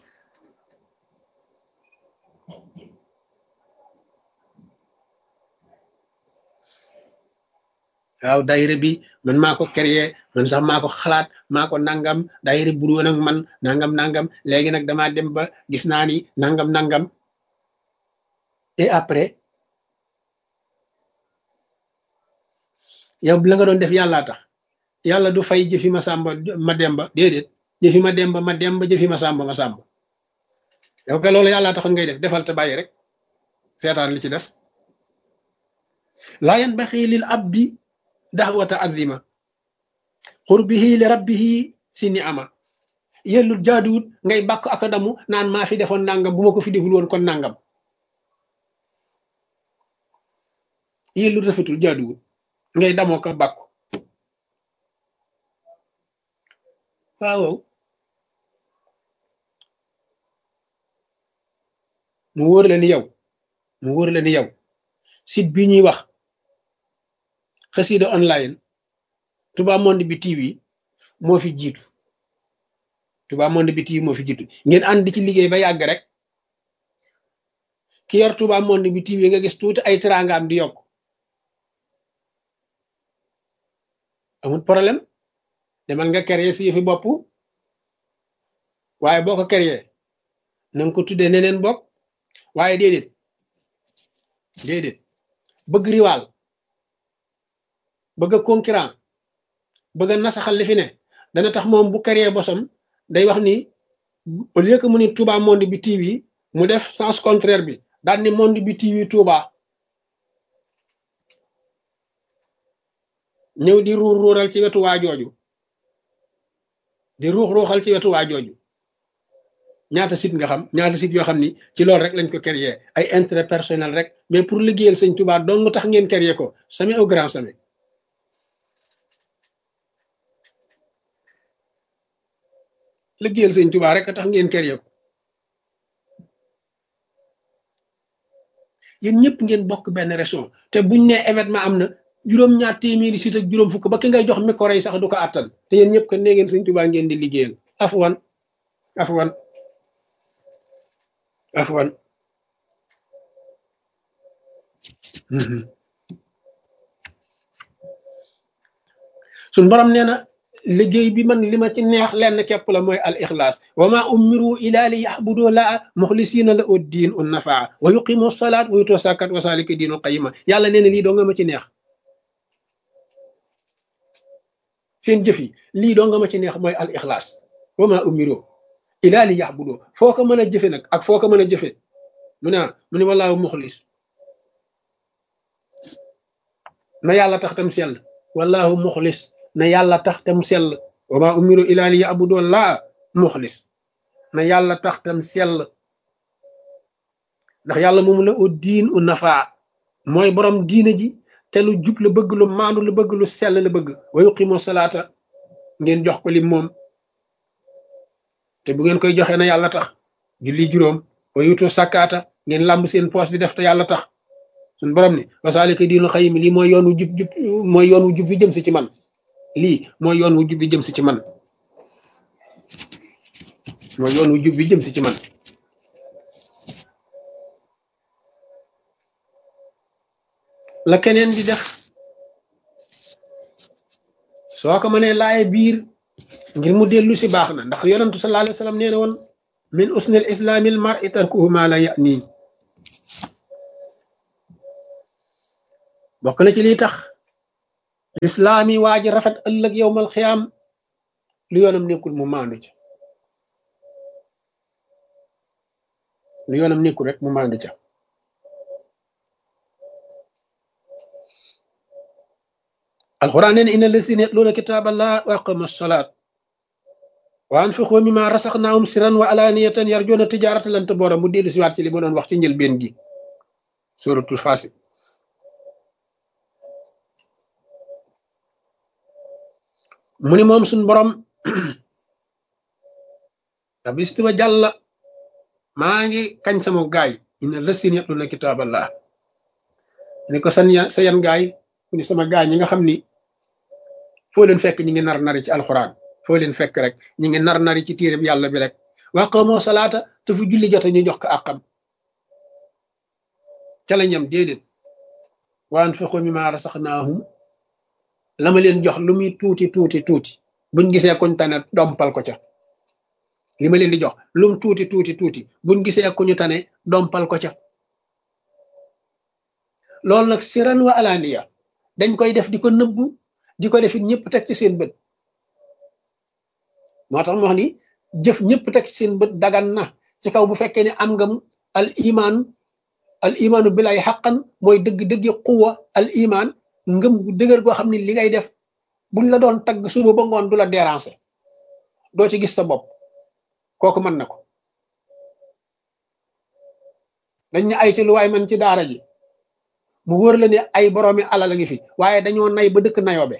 waaw daayira bi man maa ko créé man sax maa ko xalaat maa ko nangam daayira bu doon ak man nangam nangam léegi nag damaa dem ba gis naa ni nangam nangam et après yow la nga doon def yàllaa tax yàlla du fay jëfi ma sàmba ma demba déedéet jëfi ma demba ma demba jëfi ma sàmba ma sàmba yow ke loolu yàllaa taxoon ngay def defal te bàyyi rek seetaan li ci des laa yanbaxi lil abdi daxwata azima xurbihi li rabbihi si ni ama yellul jaaduwut ngay bàkk ak damu naan maa fi defoon nangam bu ma ko fi deful woon kon nangam yellul rafetul jaaduwut ngay damoo ko bàkku waaw mu wóor la ni yow mu wóor la ni yow site bi ñuy wax xasida online Touba Monde bi T V moo fi jiitu Touba Monde bi T V moo fi jiitu ngeen ànd ci liggéey ba yàgg rek ki yor Touba Monde bi T V nga gis tuuti ay teraangaam di yokk amul problème demal nga créer si yëfi bopp waaye boo ko créer na nga ko tuddee neneen bopp waaye déedéet déedéet bëgg riwaal bëgg a concurrent bëgg a nasaxal li fi ne dana tax moom bu créer bosam day wax ni au lieu que mu ni Touba Monde bi T V mu def sens contraire bi daal ni Monde bi T V Touba ñëw di ruur ruural ci wetu waa jooju di ruux ruuxal ci wetu waa jooju ñaata site nga xam ñaata site yoo xam ni ci loolu rek lañ ko créer ay intérêt personnel rek mais pour liggéeyal Sëñ Touba dong tax ngeen créer ko jamais au grand jamais liggéeyal Sëñ Touba rek tax ngeen créer ko yéen ñëpp ngeen bokk benn région te buñ ne événement am na juróom-ñaar téeméeri site ak juróom fukk ba ki ngay jox micro yi sax du ko àttan te yéen ñëpp kat nee ngeen Sëñ Touba ngeen di liggéeyal afwan afwan afwan suñ borom nee na liggéey bi man li ma ci neex lenn képp la mooy al ixlaas wa ma umiru ila li yaxbudu laa muxlisina la ud diin un nafaa wa yuqimu salaat wa yutu sakat wa salika diinu qayima yàlla nee na lii doo nga ma ci neex seen jëf yi lii doo nga ma ci neex mooy al ixlaas wa ma umiru ila li yaxbudu foo ko mën a jëfe nag ak foo ko mën a jëfe mu ne mu ne wallaahu muxlis na yàlla tax tam sell wallaahu muxlis na yàlla tax tam sell wa ma umiru ila li yaxbudu laa muxlis na yàlla tax tam sell ndax yàlla moomu la u diin u nafaa mooy borom diine ji te lu jub la bëgg lu maandu lu bëgg lu sell la bëgg wa yuqimu salaata ngeen jox ko li moom te bu ngeen koy joxee na yàlla tax julli juróom wa yutu sakkaata ngeen làmb seen poos di def te yàlla tax suñ borom ni wasaalika diinu xayim lii mooy yoon wu jub jub mooy yoon wu jub bi jëm si ci man lii mooy yoon wu jub bi jëm si ci man mooy yoon wu jub bi jëm si ci man la keneen di def soo ko mënee laaye biir ngir mu dellu si baax na ndax yonentu sallallahu alayhi wa sallam nee na woon min usnil islaamil mar'i tarkuhu ma la ya'ni bokk na ci lii tax lislaam yi waa ji rafet ëllëg yowmal xiyaam lu yoonam nekkul mu maandu ca lu yoonam nekkul rek mu maandu ca alquran nee na inna lazina yatluuna kitaaballah wa aqamu salaat wa anfiqu mimma rasaqnaahum sirran wa alaaniyatan yarjuuna tijaaratan lan tabuura mu dellu si waat ci li ma doon wax ci njëlbeen gi suratul Faasiq mu ni moom suñ borom rabbi istiwa jàlla maa ngi kañ sama gaay inna lazina yatluuna kitaaballah ni ko san sa yan gaay ku ni sama gaay ñi nga xam ni foo leen fekk ñi ngi nar nari ci alxuraan foo leen fekk rek ñi ngi nar nari ci téere bi yàlla bi rek wa aqamu salaata te fu julli jote ñu jox ko àqam ca la ñam déedéet wa anfiqu mimma rasaqnaahum la ma leen jox lu muy tuuti tuuti tuuti buñ gisee kuñ tane dompal ko ca li ma leen di jox lum tuuti tuuti tuuti buñ gisee kuñu tane dompal ko ca loolu nag siran wa alaaniya dañ koy def di ko nëbbu di ko def it ñëpp teg ci seen bët moo tax mu wax ni jëf ñëpp teg ci seen bët dagan na ci kaw bu fekkee ne am nga al iman al imaanu bilaay xaqan mooy dëgg-dëgg quwa al iman ngëm gu dëgër goo xam ne li ngay def buñ la doon tagg suba ba ngoon du la déranger doo ci gis sa bopp kooku mën na ko dañ ne ay ci lu waay man ci daara ji mu wóor la ne ay boroomi alal a ngi fi waaye dañoo nay ba dëkk nayoobe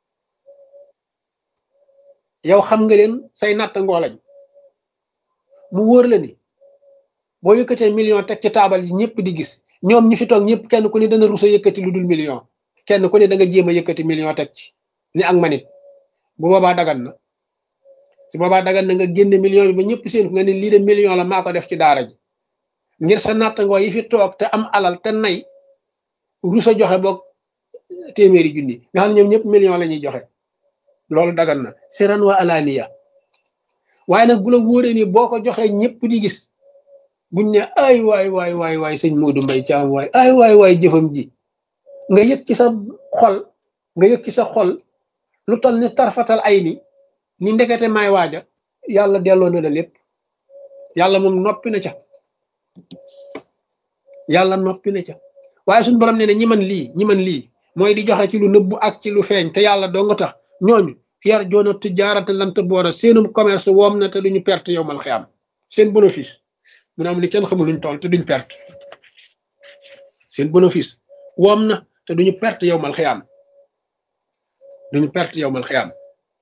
yow xam nga leen say natt ngoo lañ mu wóor la ni boo yëkkatee million teg ci taabal yi ñëpp di gis ñoom ñi fi toog ñëpp kenn ku ne dana rusa yëkkati lu dul million kenn ku ne da nga jéem a yëkkati million teg ci ni ak manit bu boobaa dagan na si boobaa dagan na nga génne million bi ba ñëpp seen nga ne lii de million la maa ko def ci daara ji ngir sa natt ngoo yi fi toog te am alal te nay rusa joxe boog téeméeri junni nga xam ne ñoom ñëpp million la ñuy joxe loolu dagan na siran wa alaaniya waaye nag bu la wóoree ni boo ko joxee ñëpp di gis buñ ne ay waay waay waay waay sëñ Modou Mbaye Thiam waay ay waay waay jëfam ji nga yëg ci sa xol nga yëg ci sa xol lu toll ni tarfatal ay ni ni ndekete may waaja yàlla delloo na la lépp yàlla moom noppi na ca yàlla noppi na ca waaye suñu borom nee na ñi man lii ñi man lii mooy di joxe ci lu nëbbu ak ci lu feeñ te yàlla doo nga tax ñooñu yar joona tijaarata lant boora seenum commerce woom na te duñu perte yow mal xiyaam seen bénéfice mu ne am ni kenn xamul luñ toll te duñ perte seen bénéfice woom na te duñu perte yow mal xiyaam duñu perte yow mal xiyaam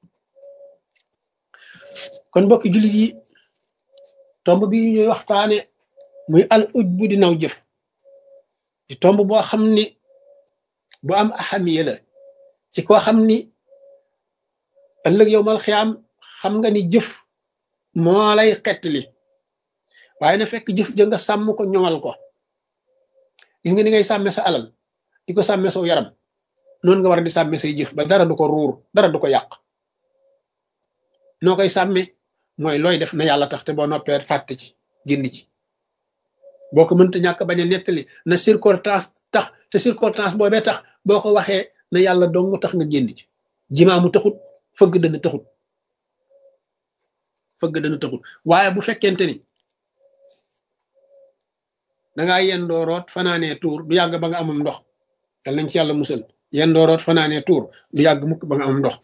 kon mbokki jullit yi tomb bi ñuy waxtaane muy al uj bu di naw jëf di tomb boo xam ni bu am ahamiya la ci koo xam ni ëllëg yow mal xiyaam xam nga ni jëf moo lay xettali waaye na fekk jëf ja nga sàmm ko ñoŋal ko gis nga ni ngay sàmme sa alal di ko sàmme saw yaram noonu nga war a di sàmme say jëf ba dara du ko ruur dara du ko yàq noo koy sàmme mooy looy def na yàlla tax te boo noppee fàtte ci génn ci boo ko mënta ñàkk bañ a nettali na circonstance tax te circonstance boobee tax boo ko waxee na yàlla dong tax nga génn ci jimaamu taxut fëgg dana taxut fëgg dana taxut waaye bu fekkente ni dangaa yendoo root fanaanee tuur du yàgg ba nga amum ndox yal nañ ci yàlla musal yendoo root fanaanee tuur du yàgg mukk ba nga amum ndox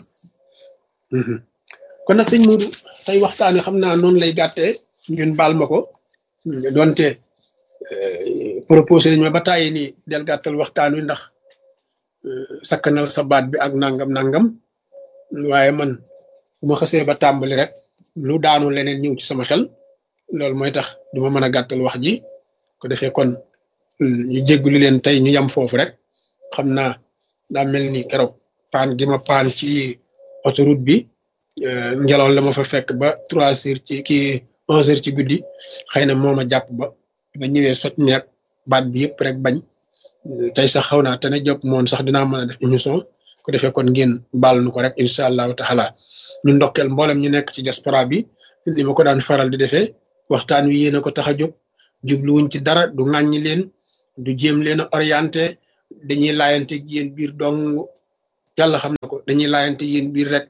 kon nag sëñ Modou tey waxtaan wi xam naa noonu lay gàttee ñun baal ma ko doonte proposé nañ ma ba tàyyi nii del gàttal waxtaan wi ndax sakkanal sa baat bi ak nangam nangam waaye man bu ma xasee ba tàmbali rek lu daanu leneen ñëw ci sama xel loolu mooy tax duma mën a gàttal wax ji ko defee kon ñu jéggulu leen tey ñu yam foofu rek xam naa daa mel ni keroog paan gi ma paan ci autoroute bi ngelaw la ma fa fekk ba trois heures ci kii onze heures ci guddi xëy na moo ma jàpp ba ba ñëwee sot neeg baat bi yëpp rek bañ tey sax xaw naa te ne jop moon sax dinaa mën a def émission ko defee kon ngeen baal nu ko rek incha allahu taala ñu ndokkeel mboolem ñu nekk ci diaspora bi ni ma ko daan faral di defee waxtaan wi yéen a ko tax a jóg jubluwuñ ci dara du ŋàññi leen du jéem leen a orienté dañuy laayante yéen biir dong yàlla xam na ko dañuy laayante yéen biir rek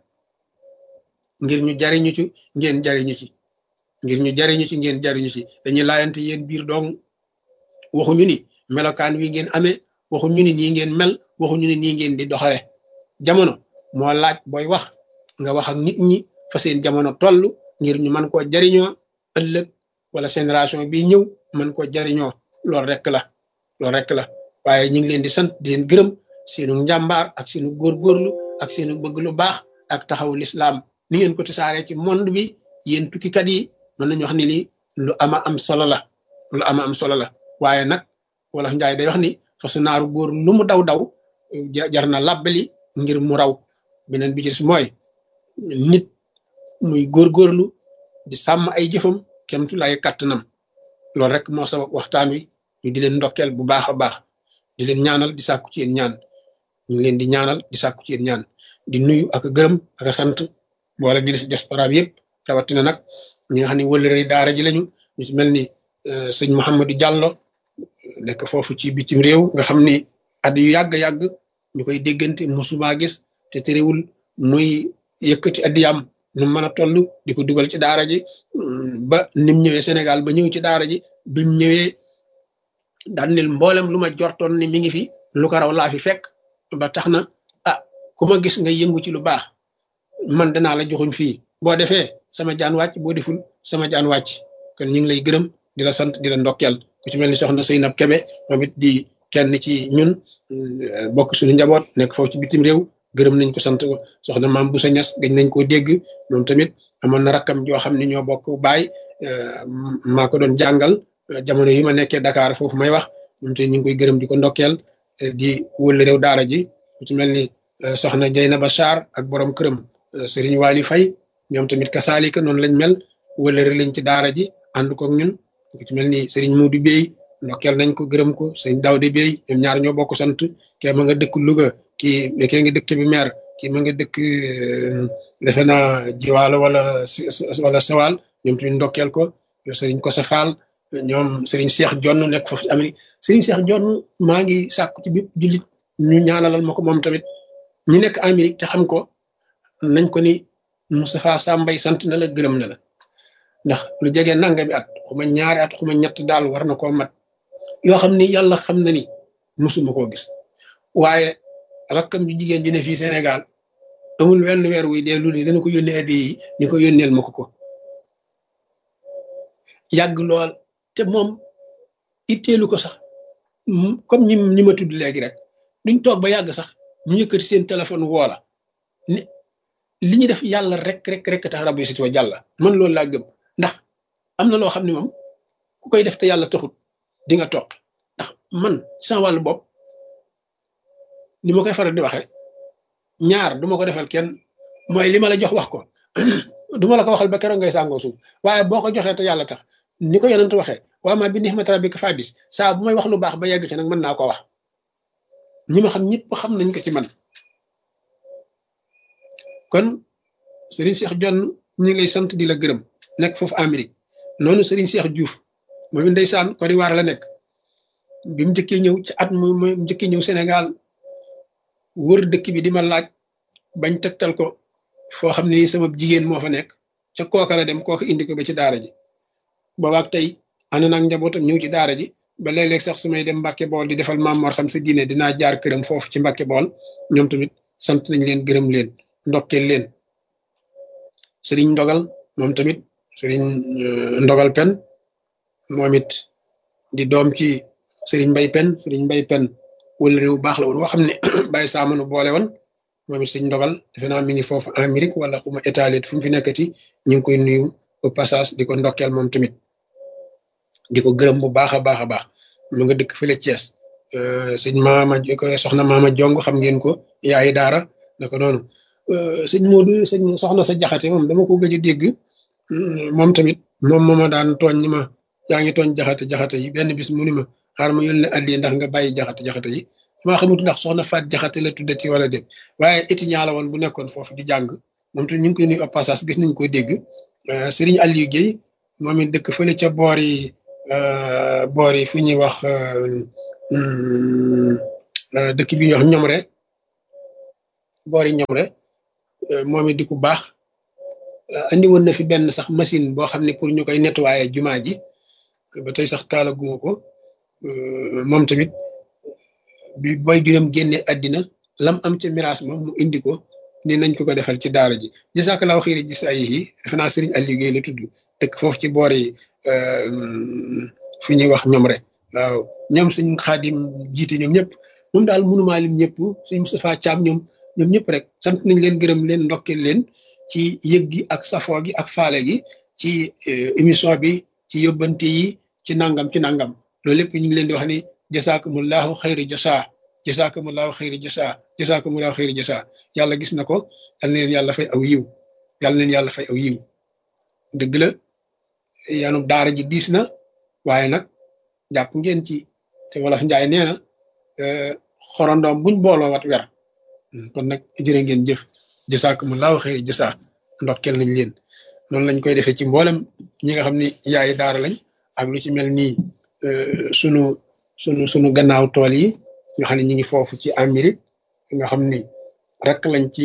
ngir ñu jariñu ci ngeen jariñu ci ngir ñu jariñu ci ngeen jariñu ci dañuy laayante yéen biir dong waxuñu ni melokaan wi ngeen amee waxuñu ni nii ngeen mel waxuñu ni nii ngeen di doxale jamono moo laaj booy wax nga wax ak nit ñi fa seen jamono toll ngir ñu mën koo jariñoo ëllëg wala génération bi ñëw mën koo jariñoo loolu rek la loolu rek la waaye ñu ngi leen di sant di leen gërëm seenu njàmbaar ak seenu góorgóorlu ak seenu bëgg lu baax ak taxawu lislaam ni ngeen ko tasaaree ci monde bi yéen tukkikat yi mën nañu wax ni lii lu ama am solo la lu ama am solo la waaye nag wolof njaay day wax ni fasu naaru góor lu mu daw daw jar na làbbali ngir mu raw beneen bi ci des mooy nit muy góorgóorlu di sàmm ay jëfam kemtu lay kàttanam loolu rek moo sabab waxtaan wi ñu di leen ndokkeel bu baax a baax di leen ñaanal di sàkku ci yéen ñaan ñu ngi leen di ñaanal di sàkku ci yéen ñaan di nuyu ak gërëm ak sant boole di si diaspora bi yëpp rawatina nag ñi nga xam ne wëllëre daara ji lañu ñu si mel ni sëñ Mouhamadou Diallo nekk foofu ci bitim réew nga xam ni at yu yàgg-yàgg ñu koy déggante musuma gis te terewul muy yëkkati addiyam nu mën a toll di ko dugal ci daara ji ba nim ñëwee Sénégal ba ñëw ci daara ji bim ñëwee daan nil mboolem lu ma jortoon ni mi ngi fi lu ko raw laa fi fekk ba tax na ah ku ma gis nga yëngu ci lu baax man danaa la joxuñ fii boo defee sama jaan wàcc boo deful sama jaan wàcc kon ñu ngi lay gërëm di la sant di la ndokkeel ku ci mel ni soxna Seynab Kebe moom it di kenn ci ñun bokk suñu njaboot nekk foofu ci bitim réew gërëm nañ ko sant ko soxna maam Boussa Niass gañ nañ koo dégg moom tamit amoon na rakkam joo xam ne ñoo bokk baay maa ko doon jàngal jamono yi ma nekkee Dakar foofu may wax moom tamit ñu ngi koy gërëm di ko ndokkeel di wël réew daara ji ku ci mel ni soxna Jeynaba Sarr ak borom këram Serigne Wali Faye ñoom tamit kasaalika noonu lañ mel wëlëre lañ ci daara ji ànd ko ak ñun ku ci mel ni Serigne Modou Bey ndokkeel nañ ko gërëm ko Serigne Daouda Bey ñoom ñaar ñoo bokk sant kee ma nga dëkk Louga kii kee nga dëkk bi maire kii ma nga dëkk defe naa Jiwaalo wala wala Sewal ñoom tamit ndokkeel ko Serigne Kosa Fall ñoom Serigne Cheikh Jonn nekk foofu ci Amérique Serigne Cheikh Jonn maa ngi sàkku ci bépp jullit ñu ñaanalal ma ko moom tamit ñi nekk Amérique te xam ko nañ ko ni Moustapha Sambay sant na la gërëm na la ndax lu jege nanga bi at xuma ñaari at xuma ñett daal war na koo mat yoo xam ni yàlla xam na ni musuma koo gis waaye rakkam ju jigéen ji ne fii Sénégal amul wenn weer wuy dee lu ni dana ko yónnee addi yi ni ko yónneel ma ko ko yàgg lool te moom itteelu ko sax comme ñi ñi ma tudd léegi rek duñ toog ba yàgg sax ñu yëkkati seen téléphone woola ni li ñu def yàlla rek rek rek tax rabbi sit wa jàlla man loolu laa gëm ndax am na loo xam ne moom ku koy def te yàlla taxut di nga toog ndax man sama wàllu bopp ni ma koy faral di waxee ñaar du ma ko defal kenn mooy li ma la jox wax ko du ma la ko waxal ba keroog ngay sàngoo suuf waaye boo ko joxee te yàlla tax ni ko yonent waxee waa ma bi nihmati rabbika fabis saa bu may wax lu baax ba yegg ci nag mën naa ko wax ñi ma xam ñëpp xam nañ ko ci man kon Serigne Cheikh Jonn ñu ngi lay sant di la gërëm nekk foofu Amérique noonu Serigne Cheikh Diouf moom ndeysaan Côte d'Ivoire la nekk bi mu njëkkee ñëw ci at mu mu njëkkee ñëw Sénégal wër dëkk bi di ma laaj bañ tegtal ko foo xam ne sama jigéen moo fa nekk ca kooka la dem kooka indi ko ba ci daara ji boobaak tey ànd naag njabootam ñëw ci daara ji ba léeg-léeg sax su may dem Mbàkke Bool di defal Maam Mor Xam Sa Diine dinaa jaar këram foofu ci Mbàkke Bool ñoom tamit sant nañ leen gërëm leen ndokkeel leen Serigne Ndogal moom tamit Serigne Ndogal Pen moom it di doom ci Serigne Mbay Pen Serigne Mbay Pen wala réew baax la woon woo xam ne bàyyi saa mënu boole woon moom it Serigne Ndogal defe naa mi ngi foofu Amérique wala xuma étalit fu mu fi nekkati ñu ngi koy nuyu au passage di ko ndokkeel moom tamit di ko gërëm bu baax a baax a baax mu nga dëkk fële Thiès sëñ maama ko soxna maama jong xam ngeen ko yaayi daara naka noonu sëñ Modou sëñ soxna sa jaxate moom dama ko gëj a dégg moom tamit moom mooma daan tooñ ni ma yaa ngi tooñ jaxate jaxate yi benn bis mu ni ma xaar ma yónnee addi ndax nga bàyyi jaxate jaxate yi maa xamut ndax soxna faat jaxate la tuddati wala déet waaye étudiant la woon bu nekkoon foofu di jàng moom tamit ñu ngi koy nuyu au passage gis nañ ko dégg Serigne Aliou Guèye moom it dëkk fële ca boor yi boor yi fu ñuy wax dëkk bi ñuy wax Ñomre boori Ñomre moom it di ku baax andi woon na fi benn sax machine boo xam ne pour ñu koy nettoyer jumaa ji ba tey sax taalaguma ko moom tamit bi boy juróom génne àddina lam am ci miraas ma mu indi ko ni nañ ko ko defal ci daara ji jazakallahu xayri gis ay yi defe naa Serigne Aliou Guèye la tudd dëkk foofu ci boori fi ñuy wax Ñomre waaw ñoom suñ Xaadim jiite ñoom ñëpp moom daal mënumaa lim ñëpp suñ Moustapha Thiam ñoom ñoom ñëpp rek sant nañ leen gërëm leen ndokkeel leen ci yëg gi ak safoo gi ak faale gi ci émission bi ci yóbbante yi ci nangam ci nangam loolu lépp ñu ngi leen di wax ni jasaakumullahu xayri jasaa jasaakumullahu xayri jasaa jasaakumullahu xayri jasaa yàlla gis na ko yal na leen yàlla fay aw yiw yal na leen yàlla fay aw yiw dëgg la yanu daara ji diis na waaye nag jàpp ngeen ci te wolof njaay nee na xorondoom buñ booloo wat wer kon nag jërë ngeen jëf jasaakumullahu xayri jasaa ndokkel nañ leen noonu lañ koy defee ci mboolem ñi nga xam ni yaay daara lañ ak lu ci mel nii sunu sunu sunu gannaaw tool yi nga xam ne ñu ngi foofu ci Amérique nga xam ni rek lañ ci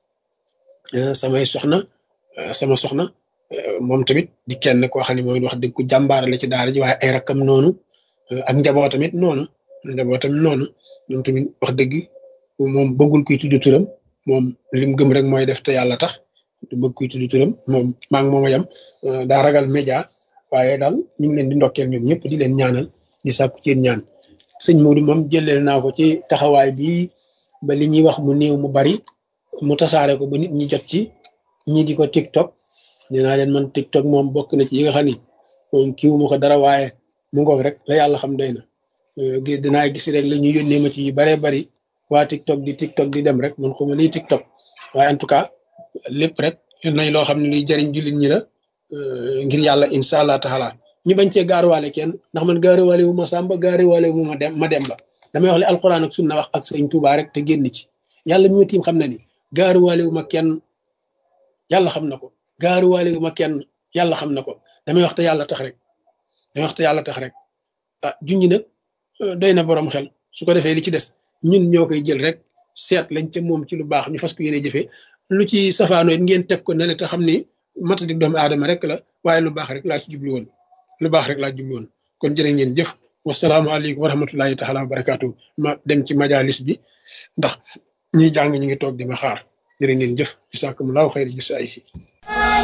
samay soxna sama soxna moom tamit di kenn koo xam ne mooy wax dëgg ku jàmbaar la ci daara ji waaye ay rakkam noonu ak njaboot tamit noonu njaboot tamit noonu moom tamit wax dëgg moom bëggul kuy tudd turam moom lim gëm rek mooy def te yàlla tax du bëgg kuy tudd turam moom maa ngi moom a yem daa ragal média waaye daal ñu ngi leen di ndokkeel ñoom ñëpp di leen ñaanal di sàkku ci ñaan sëñ Modou moom jëleel naa ko ci taxawaay bi ba li ñuy wax mu néew mu bari mu tasaare ko ba nit ñi jot ci ñi di ko TikTok nee naa leen man TikTok moom bokk na ci yi nga xam ni moom kiiwu ma ko dara waaye mu ngoog rek la yàlla xam doy na dinaa gis rek la ñu yónnee ma ci yu baree bari waa TikTok di TikTok di dem rek man xuma liy TikTok waaye en tout cas lépp rek nañ loo xam ne luy jëriñ jullit ñi la ngir yàlla incha allah taala ñu bañ cee gaaruwaale kenn ndax man gaaruwaale wu ma Samba gaaruwaale wu ma dem ma dem ba damay wax li alquran ak sunna wax ak sëñ Tuubaa rek te génn ci yàlla mi ma tiim xam na ni gaaruwaale wu ma kenn yàlla xam na ko gaaruwaale wu ma kenn yàlla xam na ko damay wax te yàlla tax rek damay wax te yàlla tax rek ah junj nag doy na borom xel su ko defee li ci des ñun ñoo koy jël rek seet lañ ca moom ci lu baax ñu fas ko yéene jëfee lu ci safaanoo it ngeen teg ko ne le te xam ni matadik doomu aadama rek la waaye lu baax rek laa ci jublu woon lu baax rek laa jublu woon kon jërë ngeen jëf wasalaamaaleykum wa rahmatullahi taala wa barakaatu ma dem ci majalis bi ndax ñiy jàng ñi ngi toog di ma xaar jërë ngeen jëf bisaakumulaahu xayri jazaa'ihi